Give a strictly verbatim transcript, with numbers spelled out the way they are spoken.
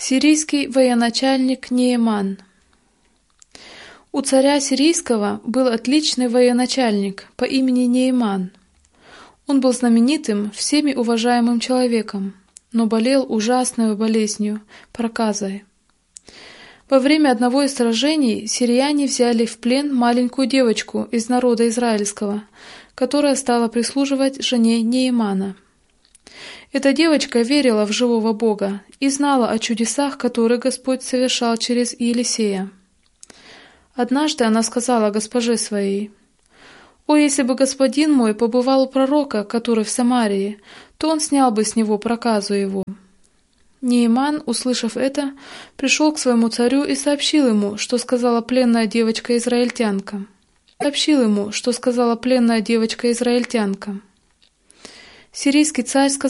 Сирийский военачальник Нееман. У царя сирийского был отличный военачальник по имени Нееман. Он был знаменитым, всеми уважаемым человеком, но болел ужасной болезнью, проказой. Во время одного из сражений сирияне взяли в плен маленькую девочку из народа израильского, которая стала прислуживать жене Неемана. Эта девочка верила в живого Бога и знала о чудесах, которые Господь совершал через Елисея. Однажды она сказала госпоже своей: «О, если бы господин мой побывал у пророка, который в Самарии, то он снял бы с него проказу его». Нееман, услышав это, пришел к своему царю и сообщил ему, что сказала пленная девочка-израильтянка. Сообщил ему, что сказала пленная девочка-израильтянка. Сирийский царь сказал: